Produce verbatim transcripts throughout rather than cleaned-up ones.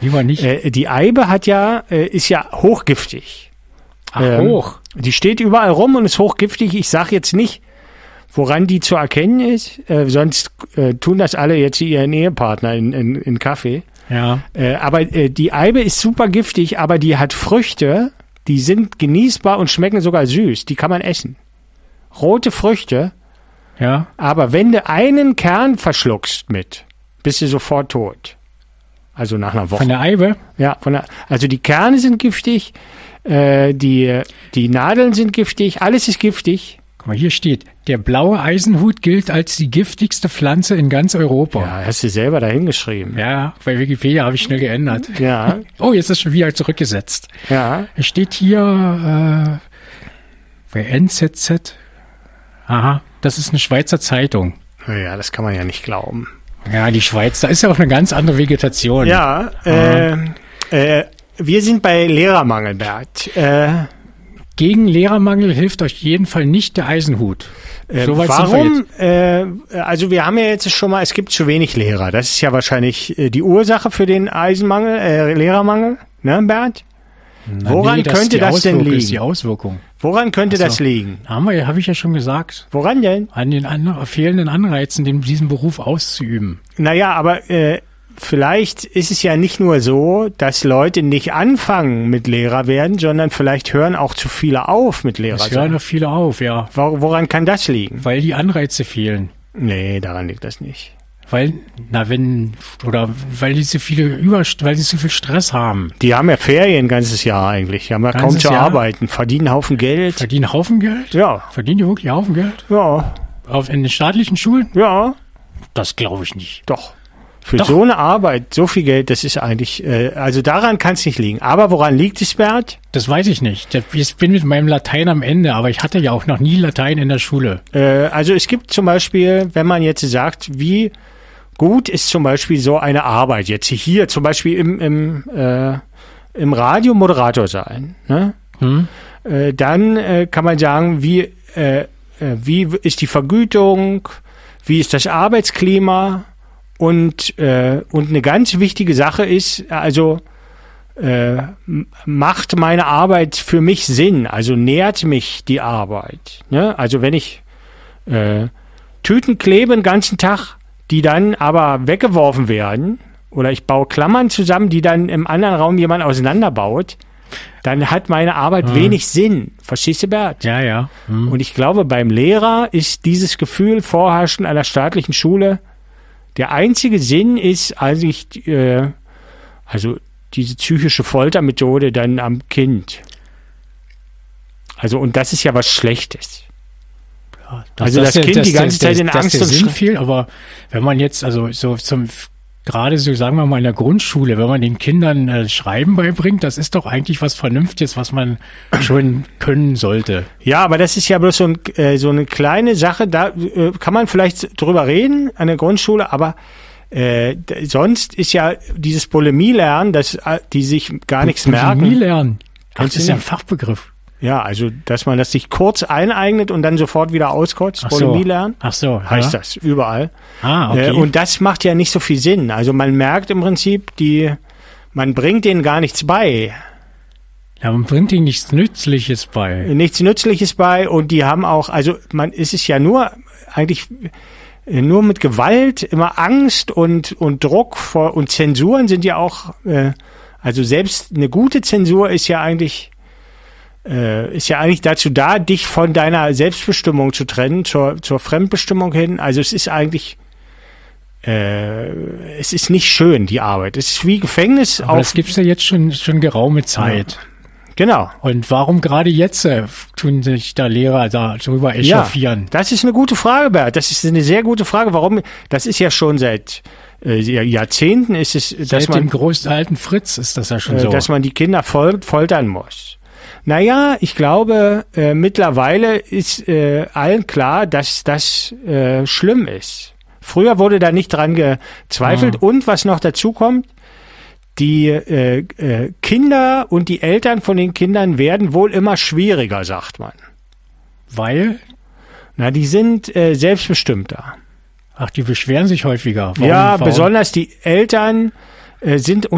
Lieber nicht. Äh, die Eibe hat ja, äh, ist ja hochgiftig. Ach, ähm, hoch. Die steht überall rum und ist hochgiftig. Ich sage jetzt nicht, woran die zu erkennen ist, äh, sonst äh, tun das alle jetzt ihren Ehepartner in, in, in Kaffee. Ja. Äh, aber äh, die Eibe ist super giftig, aber die hat Früchte, die sind genießbar und schmecken sogar süß. Die kann man essen. Rote Früchte. Ja. Aber wenn du einen Kern verschluckst mit, bist du sofort tot. Also nach einer Woche. Von der Eibe? Ja, von der, also die Kerne sind giftig, äh, die, die Nadeln sind giftig, alles ist giftig. Guck mal, hier steht, der blaue Eisenhut gilt als die giftigste Pflanze in ganz Europa. Ja, hast du selber dahingeschrieben. Ja, bei Wikipedia habe ich schnell geändert. Ja. Oh, jetzt ist es schon wieder zurückgesetzt. Ja. Es steht hier äh, bei N Z Z. Aha, das ist eine Schweizer Zeitung. Ja, das kann man ja nicht glauben. Ja, die Schweiz, da ist ja auch eine ganz andere Vegetation. Ja, äh, äh, wir sind bei Lehrermangel, Bert. Äh, Gegen Lehrermangel hilft euch jeden Fall nicht der Eisenhut. äh, So weit sind wir warum? Äh, also wir haben ja jetzt schon mal, es gibt zu wenig Lehrer. Das ist ja wahrscheinlich äh, die Ursache für den Eisenmangel, äh, Lehrermangel, ne, Bert? Na, Woran nee, das könnte die das denn Auswirkung ist liegen? die Auswirkung. Woran könnte Ach so. das liegen? Haben wir, habe ich ja schon gesagt. Woran denn? An den an, fehlenden Anreizen, den, diesen Beruf auszuüben. Naja, aber äh, vielleicht ist es ja nicht nur so, dass Leute nicht anfangen mit Lehrer werden, sondern vielleicht hören auch zu viele auf mit Lehrer Es hören sein. noch viele auf, ja. Wor- Woran kann das liegen? Weil die Anreize fehlen. Nee, daran liegt das nicht. Weil, na wenn, oder weil die so viele über, weil die so viel Stress haben. Die haben ja Ferien ein ganzes Jahr eigentlich. Die haben ja kaum Ganzes zu Jahr? arbeiten, verdienen einen Haufen Geld. Verdienen Haufen Geld? Ja, Verdienen die wirklich Haufen Geld? ja, Auf, in den staatlichen Schulen? ja, Das glaube ich nicht. doch. Für Doch. so eine Arbeit, so viel Geld, das ist eigentlich, äh, also daran kann es nicht liegen. Aber woran liegt es, Bert? Das weiß ich nicht. Ich bin mit meinem Latein am Ende, aber ich hatte ja auch noch nie Latein in der Schule. Äh, also es gibt zum Beispiel, wenn man jetzt sagt, wie gut ist zum Beispiel so eine Arbeit jetzt hier, zum Beispiel im, im, äh, im Radio Moderator sein, ne? Hm? Äh, dann äh, kann man sagen, wie, äh, äh, wie ist die Vergütung, wie ist das Arbeitsklima und, äh, und eine ganz wichtige Sache ist, also äh, m- macht meine Arbeit für mich Sinn, also nährt mich die Arbeit, ne? Also wenn ich äh, Tüten klebe den ganzen Tag, die dann aber weggeworfen werden, oder ich baue Klammern zusammen, die dann im anderen Raum jemand auseinanderbaut, dann hat meine Arbeit Hm. wenig Sinn. Verstehst du, Bert? Ja, ja. Hm. Und ich glaube, beim Lehrer ist dieses Gefühl vorherrschend einer staatlichen Schule. Der einzige Sinn ist eigentlich, äh, also diese psychische Foltermethode dann am Kind. Also, und das ist ja was Schlechtes. Also das Kind die ganze Zeit in Angst und und Sinn Schre- viel, aber wenn man jetzt, also so zum, gerade so sagen wir mal in der Grundschule, wenn man den Kindern äh, Schreiben beibringt, das ist doch eigentlich was Vernünftiges, was man schon können sollte. Ja, aber das ist ja bloß so, ein, äh, so eine kleine Sache, da äh, kann man vielleicht drüber reden an der Grundschule, aber äh, d- sonst ist ja dieses Bulimie-Lernen, dass äh, die sich gar nichts Nie merken. lernen. Ach, Kennst das ist du ja ein nicht? Fachbegriff. Ja, also dass man das sich kurz eineignet und dann sofort wieder auskotzt, Ach so. Bulimie-Lernen, Ach so. heißt ja. das überall. Ah, okay. Äh, und das macht ja nicht so viel Sinn. Also man merkt im Prinzip, die, man bringt denen gar nichts bei. ja, man bringt ihnen nichts Nützliches bei. Nichts Nützliches bei und die haben auch, also man ist es ja nur eigentlich äh, nur mit Gewalt, immer Angst und und Druck vor und Zensuren sind ja auch, äh, also selbst eine gute Zensur ist ja eigentlich äh, ist ja eigentlich dazu da, dich von deiner Selbstbestimmung zu trennen, zur zur Fremdbestimmung hin. Also es ist eigentlich äh, es ist nicht schön, die Arbeit. Es ist wie Gefängnis. Aber auf, das gibt's ja jetzt schon schon geraume Zeit. genau. Und warum gerade jetzt äh, tun sich da Lehrer da drüber echauffieren? Ja, das ist eine gute Frage, Bert. Das ist eine sehr gute Frage. Warum? Das ist ja schon seit äh, Jahrzehnten ist es, dass Seit man, dem großen alten Fritz ist das ja schon äh, so. dass man die Kinder fol foltern muss. Naja, ich glaube, äh, mittlerweile ist äh, allen klar, dass das äh, schlimm ist. Früher wurde da nicht dran gezweifelt. Ja. Und was noch dazu kommt, die äh, äh, Kinder und die Eltern von den Kindern werden wohl immer schwieriger, sagt man. Weil? Na, die sind äh, selbstbestimmter. Ach, die beschweren sich häufiger. Warum, ja, warum? besonders die Eltern äh, sind unter einem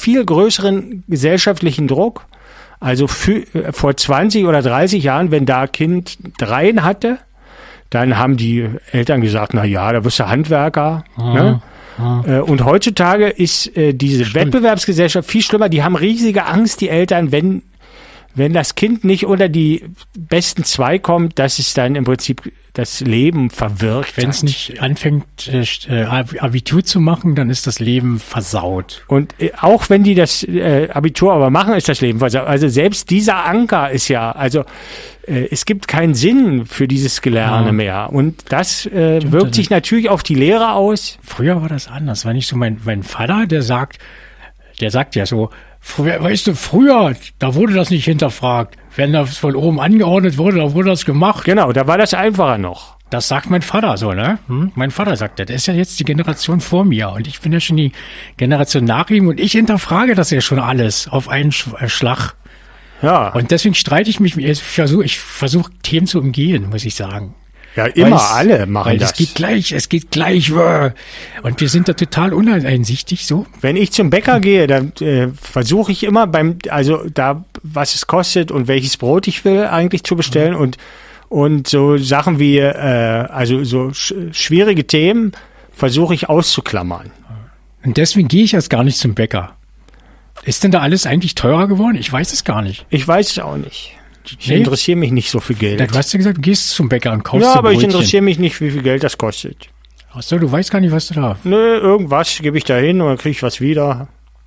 viel größeren gesellschaftlichen Druck. Also für, vor zwanzig oder dreißig Jahren, wenn da Kind dreien hatte, dann haben die Eltern gesagt, na ja, da wirst du Handwerker. Ah, ne? ah. Und heutzutage ist äh, diese Stimmt. Wettbewerbsgesellschaft viel schlimmer. Die haben riesige Angst, die Eltern, wenn wenn das Kind nicht unter die besten zwei kommt, dass es dann im Prinzip das Leben verwirkt. Wenn es nicht anfängt, äh, Abitur zu machen, dann ist das Leben versaut. Und äh, auch wenn die das äh, Abitur aber machen, ist das Leben versaut. Also selbst dieser Anker ist ja, also äh, es gibt keinen Sinn für dieses Gelerne ja. mehr. Und das äh, Stimmt, wirkt sich natürlich auf die Lehrer aus. Früher war das anders. War nicht so mein, mein Vater, der sagt, der sagt ja so, Früher, weißt du, früher, da wurde das nicht hinterfragt. Wenn das von oben angeordnet wurde, da wurde das gemacht. Genau, da war das einfacher noch. Das sagt mein Vater so, ne? Hm? Mein Vater sagt das. Der ist ja jetzt die Generation vor mir und ich bin ja schon die Generation nach ihm und ich hinterfrage das ja schon alles auf einen Schlag. Ja. Und deswegen streite ich mich, ich versuche ich versuch, Themen zu umgehen, muss ich sagen. Ja, immer es, alle machen weil das. Es geht gleich, es geht gleich. Und wir sind da total uneinsichtig so. Wenn ich zum Bäcker gehe, dann äh, versuche ich immer beim, also da, was es kostet und welches Brot ich will, eigentlich zu bestellen. Mhm. Und und so Sachen wie, äh, also so sch- schwierige Themen versuche ich auszuklammern. Und deswegen gehe ich erst gar nicht zum Bäcker. Ist denn da alles eigentlich teurer geworden? Ich weiß es gar nicht. Ich weiß es auch nicht. Ich nee? interessiere mich nicht so für Geld. Du hast ja gesagt, du gehst zum Bäcker und kaufst Ja, dir aber Brötchen. Ich interessiere mich nicht, wie viel Geld das kostet. Ach so, du weißt gar nicht, was du da... Nö, irgendwas gebe ich da hin und dann kriege ich was wieder.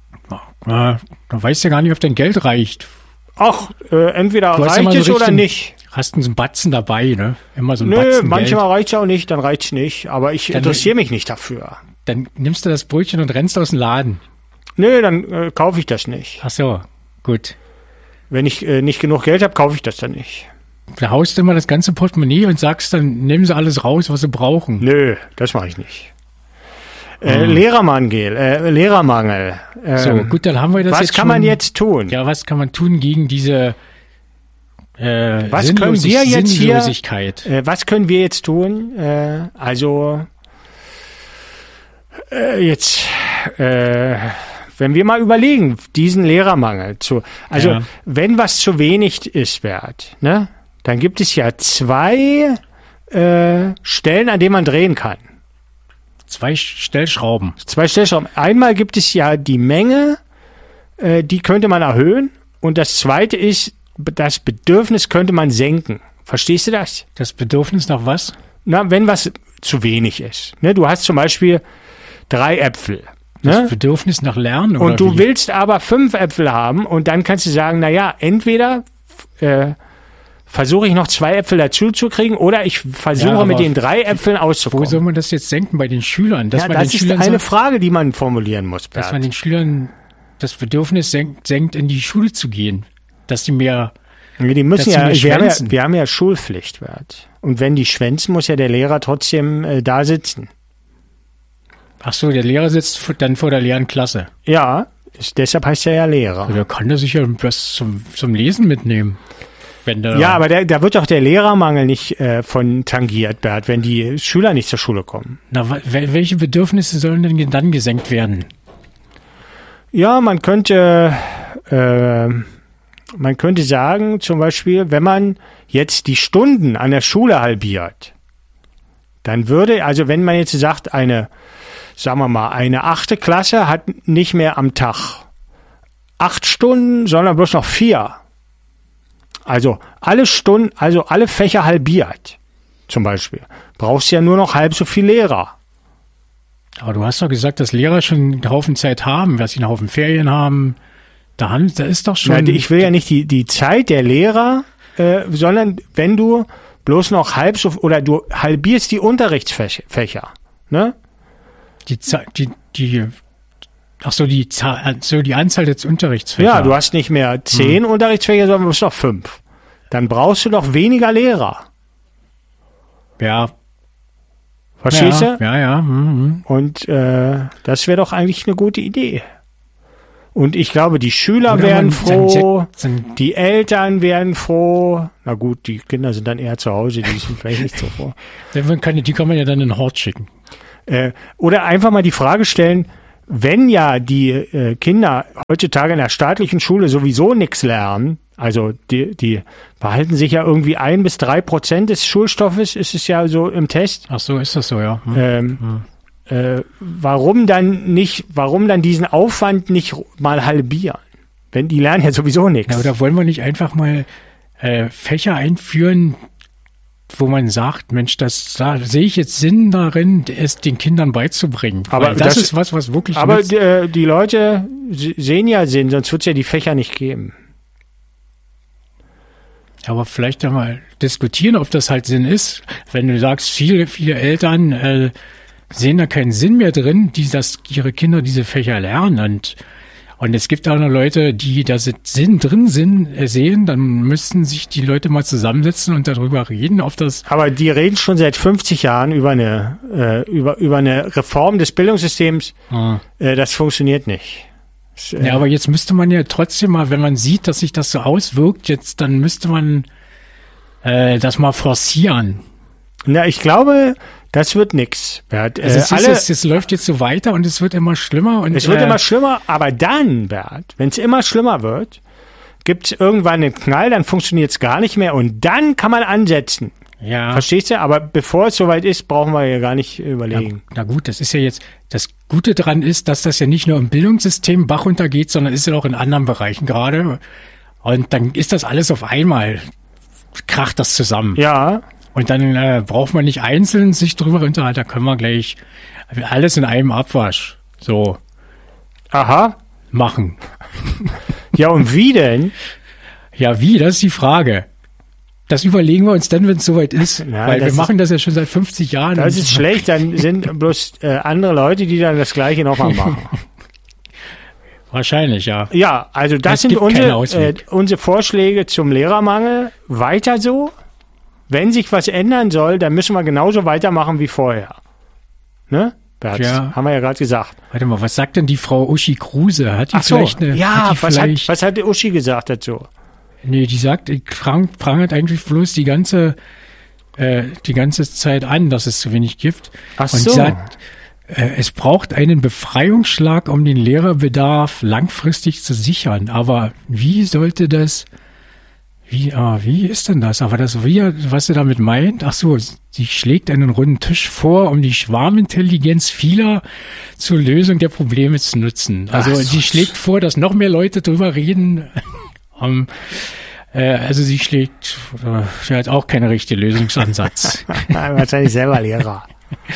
Ja, du weißt ja gar nicht, ob dein Geld reicht. Ach, äh, entweder reicht ja es so oder nicht. Hast du so einen Batzen dabei, ne? Immer so einen Nö, Batzen manchmal reicht es auch nicht, dann reicht es nicht. Aber ich dann, interessiere mich nicht dafür. Dann nimmst du das Brötchen und rennst aus dem Laden. Nö, dann äh, kaufe ich das nicht. Ach so, gut. Wenn ich äh, nicht genug Geld habe, kaufe ich das dann nicht. Da haust du immer das ganze Portemonnaie und sagst dann, nehmen sie alles raus, was sie brauchen. Nö, das mache ich nicht. Äh, hm. Lehrermangel, äh, Lehrermangel. Ähm, so, gut, dann haben wir das was jetzt kann schon, man jetzt tun? Ja, was kann man tun gegen diese äh, was können wir jetzt Sinnlosigkeit? Hier, äh, was können wir jetzt tun? Äh, also äh, jetzt äh, wenn wir mal überlegen, diesen Lehrermangel zu, also ja. wenn was zu wenig ist, Bert, ne, dann gibt es ja zwei äh, Stellen, an denen man drehen kann. Zwei Stellschrauben. Zwei Stellschrauben. Einmal gibt es ja die Menge, äh, die könnte man erhöhen, und das zweite ist, das Bedürfnis könnte man senken. Verstehst du das? Das Bedürfnis nach was? Na, wenn was zu wenig ist. Ne, du hast zum Beispiel drei Äpfel. Das ne? Bedürfnis nach Lernen. Und oder du wie? willst aber fünf Äpfel haben, und dann kannst du sagen, na ja, entweder äh, versuche ich noch zwei Äpfel dazu zu kriegen, oder ich versuche ja, mit den drei Äpfeln auszukommen. Wo soll man das jetzt senken bei den Schülern? Dass ja, man das den ist Schülern eine sagt, Frage, die man formulieren muss, Bert. Dass man den Schülern das Bedürfnis senkt, senkt, in die Schule zu gehen. Dass die mehr Die müssen ja, wir wir haben ja, wir haben ja Schulpflicht, Bert. Und wenn die schwänzen, muss ja der Lehrer trotzdem äh, da sitzen. Ach so, der Lehrer sitzt dann vor der leeren Klasse. Ja, ist, deshalb heißt er ja Lehrer. Ja, der kann der sich ja was zum, zum Lesen mitnehmen. Wenn der ja, aber der, da wird doch der Lehrermangel nicht äh, von tangiert, Bert, wenn die Schüler nicht zur Schule kommen. Na, welche Bedürfnisse sollen denn dann gesenkt werden? Ja, man könnte, äh, man könnte sagen, zum Beispiel, wenn man jetzt die Stunden an der Schule halbiert, dann würde, also wenn man jetzt sagt, eine, sagen wir mal, eine achte Klasse hat nicht mehr am Tag acht Stunden, sondern bloß noch vier. Also alle Stunden, also alle Fächer halbiert, zum Beispiel. Brauchst ja nur noch halb so viel Lehrer. Aber du hast doch gesagt, dass Lehrer schon einen Haufen Zeit haben, dass sie einen Haufen Ferien haben. Da, haben, da ist doch schon... Na, ich will ja nicht die, die Zeit der Lehrer, äh, sondern wenn du bloß noch halb so, oder du halbierst die Unterrichtsfächer, ne? Die Zeit, die, die, ach so, die Zahl, so die Anzahl des Unterrichtsfächer. Ja, du hast nicht mehr zehn hm. Unterrichtsfächer, sondern bloß noch fünf. Dann brauchst du doch weniger Lehrer. Ja. Verstehst ja, du? Ja, ja. Mhm. Und äh, das wäre doch eigentlich eine gute Idee. Und ich glaube, die Schüler Oder wären man, froh, dann, dann, die Eltern wären froh. Na gut, die Kinder sind dann eher zu Hause, die sind vielleicht nicht so froh. Die kann man ja dann in den Hort schicken. Äh, oder einfach mal die Frage stellen, wenn ja die äh, Kinder heutzutage in der staatlichen Schule sowieso nichts lernen, also die, die behalten sich ja irgendwie ein bis drei Prozent des Schulstoffes, ist es ja so im Test. Ach so, ist das so, ja. Hm. Ähm, hm. äh, warum dann nicht, warum dann diesen Aufwand nicht mal halbieren? Wenn die lernen ja sowieso nichts. Ja, oder wollen wir nicht einfach mal äh, Fächer einführen, wo man sagt, Mensch, das, da sehe ich jetzt Sinn darin, es den Kindern beizubringen. Aber Weil das, das ist was, was wirklich Aber nützt. die, äh, die Leute sehen ja Sinn, sonst wird es ja die Fächer nicht geben. Aber vielleicht ja mal diskutieren, ob das halt Sinn ist. Wenn du sagst, viele, viele Eltern äh, sehen da keinen Sinn mehr drin, die, dass ihre Kinder diese Fächer lernen. Und, und es gibt auch noch Leute, die da Sinn drin sind, äh, sehen, dann müssten sich die Leute mal zusammensetzen und darüber reden, ob das... Aber die reden schon seit fünfzig Jahren über eine, äh, über, über eine Reform des Bildungssystems. Ah. Äh, das funktioniert nicht. Das, äh, Ja, aber jetzt müsste man ja trotzdem mal, wenn man sieht, dass sich das so auswirkt, jetzt dann müsste man äh, das mal forcieren. Na, ich glaube, das wird nix. Bert. Also Äh, es, alle, ist, es, es läuft jetzt so weiter und es wird immer schlimmer. Und, es wird äh, immer schlimmer, aber dann, Bert, wenn es immer schlimmer wird, gibt es irgendwann einen Knall, dann funktioniert es gar nicht mehr und dann kann man ansetzen. ja. Verstehst du? Aber bevor es soweit ist, brauchen wir ja gar nicht Na, überlegen. na gut, das ist ja jetzt, das Gute dran ist, dass das ja nicht nur im Bildungssystem Bach runtergeht, sondern ist ja auch in anderen Bereichen gerade. Und dann ist das alles auf einmal, kracht das zusammen. Ja, Und dann äh, braucht man nicht einzeln sich drüber unterhalten, da können wir gleich alles in einem Abwasch so aha. machen. Ja, und wie denn? Ja, wie? Das ist die Frage. Das überlegen wir uns dann, wenn es soweit ist. Ja, weil das wir ist- machen das ja schon seit fünfzig Jahren. Das und- ist schlecht, dann sind bloß äh, andere Leute, die dann das Gleiche nochmal machen. Wahrscheinlich, ja. Ja, also das Es sind gibt keinen unsere, äh, Ausweg. unsere Vorschläge zum Lehrermangel. Weiter so. Wenn sich was ändern soll, dann müssen wir genauso weitermachen wie vorher. Ne? Bert, Ja. haben wir ja gerade gesagt. Warte mal, was sagt denn die Frau Uschi Kruse? Hat die Ach so, vielleicht eine... ja, hat die was hat, vielleicht, was hat die Uschi gesagt dazu? Nee, die sagt, die prang- prangert eigentlich bloß die ganze, äh, die ganze Zeit an, dass es zu wenig gibt. Ach Und so. sagt, äh, es braucht einen Befreiungsschlag, um den Lehrerbedarf langfristig zu sichern. Aber wie sollte das, wie, ah, wie ist denn das? Aber das, wie, was sie damit meint? Ach so, sie schlägt einen runden Tisch vor, um die Schwarmintelligenz vieler zur Lösung der Probleme zu nutzen. Also Ach so. sie schlägt vor, dass noch mehr Leute drüber reden. um, äh, also sie schlägt, äh, sie hat auch keinen richtigen Lösungsansatz. Wahrscheinlich selber Lehrer.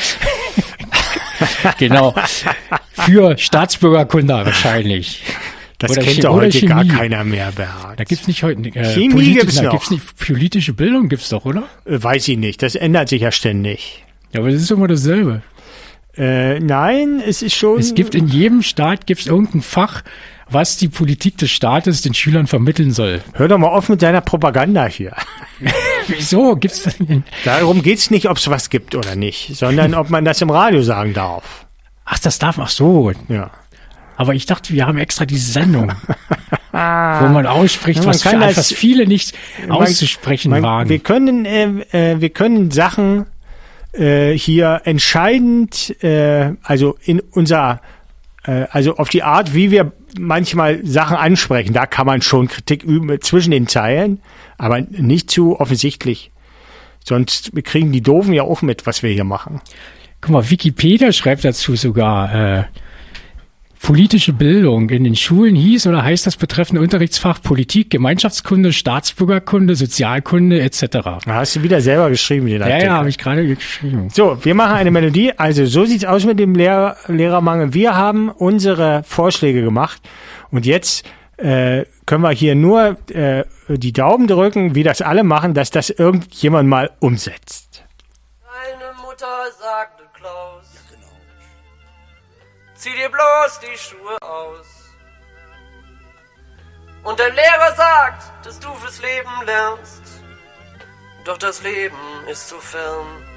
Genau. Für Staatsbürgerkunde wahrscheinlich. Das Oder kennt Che- doch oder heute gar Chemie. keiner mehr, Bert. Da gibt's nicht heute äh, Chemie politi- gibt's da noch. gibt's nicht politische Bildung, gibt's doch, oder? Äh, Weiß ich nicht, das ändert sich ja ständig. Ja, aber das ist immer dasselbe. Äh, nein, es ist schon... Es gibt in jedem Staat gibt's irgendein Fach, was die Politik des Staates den Schülern vermitteln soll. Hör doch mal auf mit deiner Propaganda hier. Wieso gibt's denn? Darum geht's nicht, ob es was gibt oder nicht, sondern ob man das im Radio sagen darf. Ach, das darf, ach so. Ja. Aber ich dachte, wir haben extra diese Sendung, wo man ausspricht, Ja, man was, kann für, das- was viele nicht auszusprechen Man, wagen. wir können, äh, äh, wir können Sachen äh, hier entscheidend, äh, also in unser, äh, also auf die Art, wie wir manchmal Sachen ansprechen, da kann man schon Kritik üben zwischen den Zeilen, aber nicht zu offensichtlich. Sonst kriegen die Doofen ja auch mit, was wir hier machen. Guck mal, Wikipedia schreibt dazu sogar, äh, politische Bildung in den Schulen hieß oder heißt das betreffende Unterrichtsfach Politik, Gemeinschaftskunde, Staatsbürgerkunde, Sozialkunde et cetera. Da hast du wieder selber geschrieben, den Ja, Artikel. ja, habe ich gerade geschrieben. So, wir machen eine Melodie. Also so sieht's aus mit dem Lehrer, Lehrermangel. Wir haben unsere Vorschläge gemacht und jetzt äh, können wir hier nur äh, die Daumen drücken, wie das alle machen, dass das irgendjemand mal umsetzt. Deine Mutter sagte Klaus, ja, genau. Zieh dir bloß die Schuhe aus. Und dein Lehrer sagt, dass du fürs Leben lernst. Doch das Leben ist so fern.